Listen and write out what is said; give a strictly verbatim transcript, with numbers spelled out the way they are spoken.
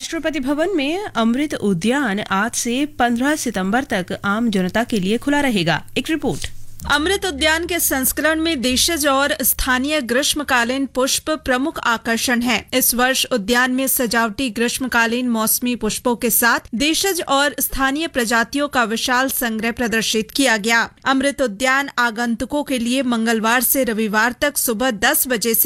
राष्ट्रपति भवन में अमृत उद्यान आज से पंद्रह सितंबर तक आम जनता के लिए खुला रहेगा। एक रिपोर्ट। अमृत उद्यान के संस्करण में देशज और स्थानीय ग्रीष्मकालीन पुष्प प्रमुख आकर्षण हैं। इस वर्ष उद्यान में सजावटी ग्रीष्मकालीन मौसमी पुष्पों के साथ देशज और स्थानीय प्रजातियों का विशाल संग्रह प्रदर्शित किया गया। अमृत उद्यान आगंतुकों के लिए मंगलवार से रविवार तक सुबह दस बजे से